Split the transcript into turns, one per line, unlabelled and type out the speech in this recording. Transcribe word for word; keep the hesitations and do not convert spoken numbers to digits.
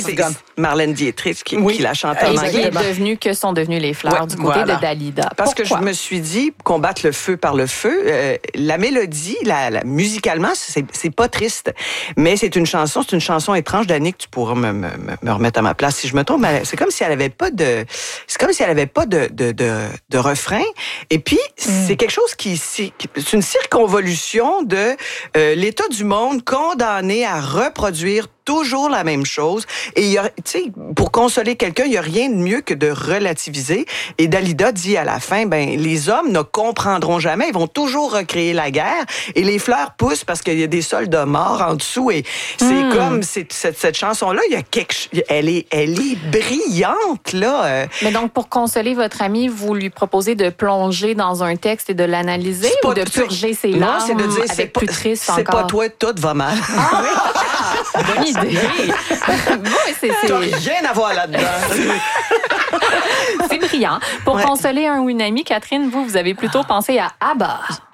c'est Marlène Dietrich qui, oui. qui la chante en anglais.
Qui est devenu, que sont devenues les fleurs ouais, du côté voilà. de Dalida.
Parce
Pourquoi?
que je me suis dit, combattre le feu par le feu, euh, la mélodie, la, la, musicalement, c'est, c'est pas triste. Mais c'est une chanson, c'est une chanson étrange d'Annick, tu pourras me, me, me remettre à ma place si je me trompe. Mais c'est comme si elle avait pas de, c'est comme si elle avait pas de, de, de, de refrain. Et puis, mm. c'est quelque chose qui, c'est une circonvolution de euh, l'état du monde condamné à reproduire toujours la même chose. Et il y a, tu sais, pour consoler quelqu'un, il y a rien de mieux que de relativiser. Et Dalida dit à la fin, ben, les hommes ne comprendront jamais, ils vont toujours recréer la guerre. Et les fleurs poussent parce qu'il y a des soldats morts en dessous. Et c'est mmh. comme, c'est, cette, cette chanson-là, il y a quelque, elle est, elle est brillante, là.
Mais donc, pour consoler votre ami, vous lui proposez de plonger dans un texte et de l'analyser ou de purger ses larmes? Non, c'est de dire, c'est plus triste
c'est encore. Pas toi, tout va mal.
Ah! Bonne idée. Bon, c'est, c'est...
T'as rien à voir là-dedans.
C'est brillant. Pour ouais. consoler un ou une amie, Catherine, vous, vous avez plutôt pensé à ABBA.